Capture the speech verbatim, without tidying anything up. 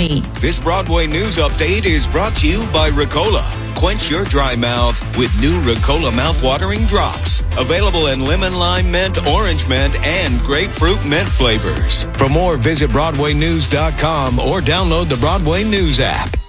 County. This Broadway News Update is brought to you by Ricola. Quench your dry mouth with new Ricola mouth-watering drops. Available in lemon, lime mint, orange mint, and grapefruit mint flavors. For more, visit Broadway News dot com or download the Broadway News app.